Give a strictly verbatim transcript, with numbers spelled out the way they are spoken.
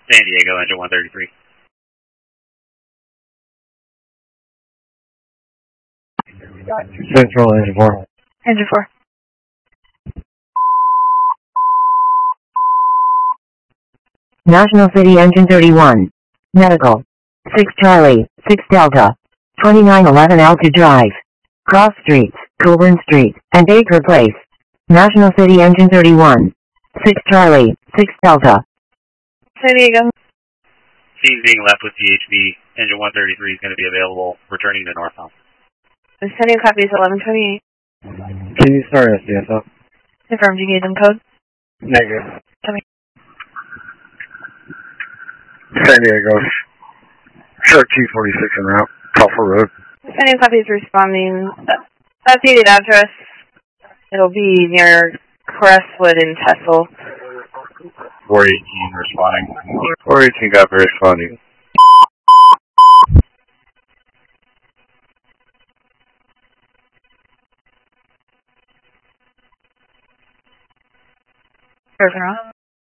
San Diego, engine one thirty-three. Central, engine four. Engine four. National City, engine thirty-one. Medical. six Charlie, six Delta. twenty-nine eleven Alta Drive. Cross Streets, Coburn Street, and Baker Place. National City, engine thirty-one. six Charlie, six Delta. San Diego. Scene being left with G H B. Engine one thirty-three is going to be available, returning to northbound. The sending copy is eleven twenty-eight. Can you start S D S up? Confirm, do you need them code? Negative. Tell me. San Diego. Short T forty-six en route. Telford Road. The sending copy is responding. Updated address. It'll be near Crestwood in Tessel. four eighteen responding. four eighteen got responding. Turn around.